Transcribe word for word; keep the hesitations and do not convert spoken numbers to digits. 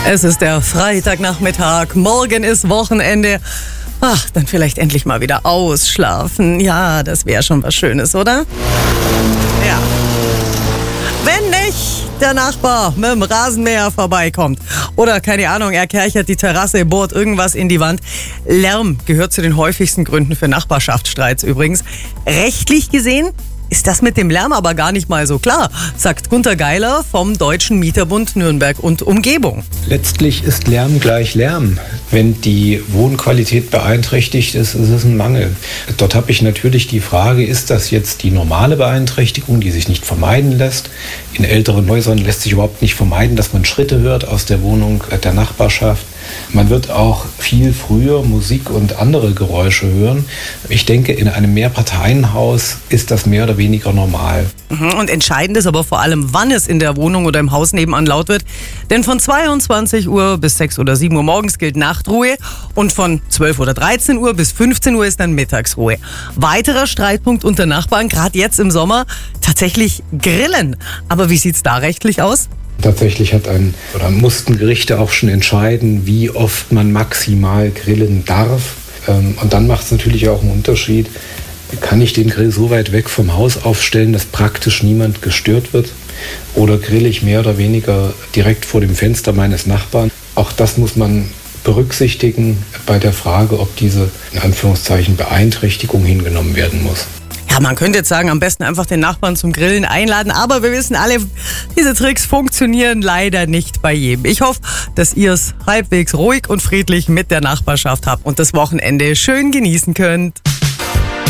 Es ist der Freitagnachmittag, morgen ist Wochenende. Ach, dann vielleicht endlich mal wieder ausschlafen. Ja, das wäre schon was Schönes, oder? Ja. Wenn nicht der Nachbar mit dem Rasenmäher vorbeikommt oder, keine Ahnung, er kerchert die Terrasse, bohrt irgendwas in die Wand. Lärm gehört zu den häufigsten Gründen für Nachbarschaftsstreits übrigens. Rechtlich gesehen ist das mit dem Lärm aber gar nicht mal so klar, sagt Gunter Geiler vom Deutschen Mieterbund Nürnberg und Umgebung. Letztlich ist Lärm gleich Lärm. Wenn die Wohnqualität beeinträchtigt ist, ist es ein Mangel. Dort habe ich natürlich die Frage, ist das jetzt die normale Beeinträchtigung, die sich nicht vermeiden lässt? In älteren Häusern lässt sich überhaupt nicht vermeiden, dass man Schritte hört aus der Wohnung der Nachbarschaft. Man wird auch viel früher Musik und andere Geräusche hören. Ich denke, in einem Mehrparteienhaus ist das mehr oder weniger normal. Und entscheidend ist aber vor allem, wann es in der Wohnung oder im Haus nebenan laut wird. Denn von zweiundzwanzig Uhr bis sechs oder sieben Uhr morgens gilt Nachtruhe und von zwölf oder dreizehn Uhr bis fünfzehn Uhr ist dann Mittagsruhe. Weiterer Streitpunkt unter Nachbarn, gerade jetzt im Sommer, tatsächlich Grillen. Aber wie sieht's da rechtlich aus? Tatsächlich hat ein, oder mussten Gerichte auch schon entscheiden, wie oft man maximal grillen darf. Und dann macht es natürlich auch einen Unterschied, kann ich den Grill so weit weg vom Haus aufstellen, dass praktisch niemand gestört wird? Oder grille ich mehr oder weniger direkt vor dem Fenster meines Nachbarn? Auch das muss man berücksichtigen bei der Frage, ob diese, in Anführungszeichen, Beeinträchtigung hingenommen werden muss. Ja, man könnte jetzt sagen, am besten einfach den Nachbarn zum Grillen einladen, aber wir wissen alle, diese Tricks funktionieren leider nicht bei jedem. Ich hoffe, dass ihr es halbwegs ruhig und friedlich mit der Nachbarschaft habt und das Wochenende schön genießen könnt.